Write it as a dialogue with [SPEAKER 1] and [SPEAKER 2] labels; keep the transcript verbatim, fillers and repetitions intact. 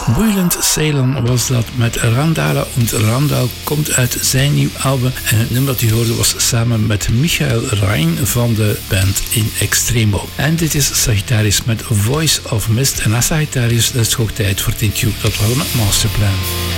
[SPEAKER 1] Boeiland Ceylon was dat met Randala und Randall, komt uit zijn nieuw album. En het nummer dat u hoorde was samen met Michael Rein van de band In Extremo. En dit is Sagittarius met Voice of Mist. En na Sagittarius is het hoog tijd voor Tintje. Dat was met Masterplan.